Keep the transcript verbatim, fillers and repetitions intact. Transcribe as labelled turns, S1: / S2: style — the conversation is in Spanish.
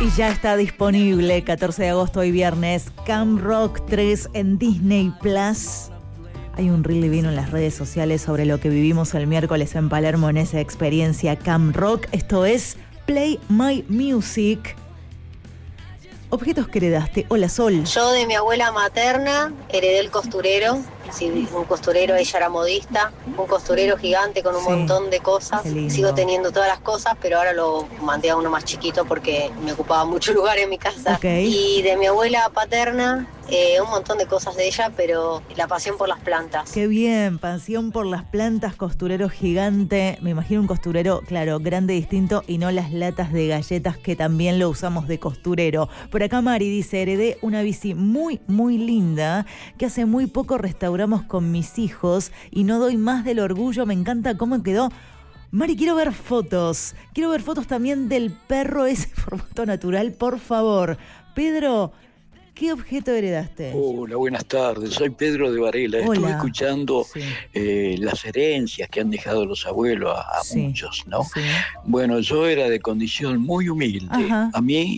S1: Y ya está disponible, catorce de agosto y viernes, Camp Rock tres en Disney Plus. Hay un reel divino en las redes sociales sobre lo que vivimos el miércoles en Palermo en esa experiencia Camp Rock. Esto es Play My Music. Objetos que heredaste. Hola, Sol.
S2: Yo de mi abuela materna heredé el costurero. Sí, un costurero, ella era modista. Un costurero gigante con un sí, montón de cosas. Sigo teniendo todas las cosas, pero ahora lo mandé a uno más chiquito porque me ocupaba mucho lugar en mi casa. Okay. Y de mi abuela paterna, eh, un montón de cosas de ella, pero la pasión por las plantas.
S1: Qué bien, pasión por las plantas, costurero gigante. Me imagino un costurero, claro, grande, distinto, y no las latas de galletas que también lo usamos de costurero. Por acá Mari dice, heredé una bici muy, muy linda que hace muy poco restauramos con mis hijos y no doy más del orgullo. Me encanta cómo quedó. Mari, quiero ver fotos. Quiero ver fotos también del perro ese formato natural, por favor. Pedro, ¿qué objeto heredaste?
S3: Hola, buenas tardes. Soy Pedro de Varela. Hola. Estuve escuchando sí. eh, las herencias que han dejado los abuelos a, a sí. muchos, ¿no? Sí. Bueno, yo era de condición muy humilde. Ajá. A mí